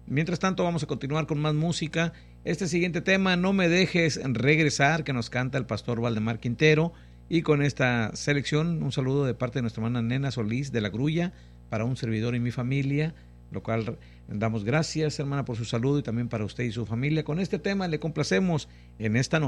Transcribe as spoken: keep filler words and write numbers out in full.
Mientras tanto, vamos a continuar con más música. Este siguiente tema, No me dejes regresar, que nos canta el pastor Valdemar Quintero. Y con esta selección, un saludo de parte de nuestra hermana Nena Solís de La Grulla, para un servidor y mi familia, lo cual damos gracias, hermana, por su saludo, y también para usted y su familia. Con este tema le complacemos en esta noche.